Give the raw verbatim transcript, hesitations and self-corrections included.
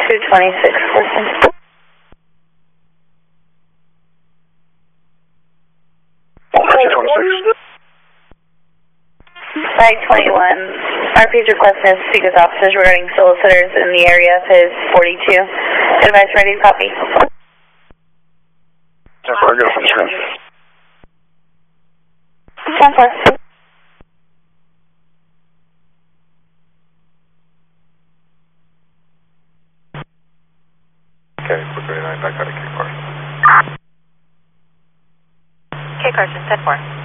two twenty-six, listen. Site twenty-one, our page request is to speak with officers regarding solicitors in the area of his forty-two. Advice ready to copy. ten four, get off the screen. ten four. Okay, four thirty-nine, back out of K Carson. K Carson, ten four.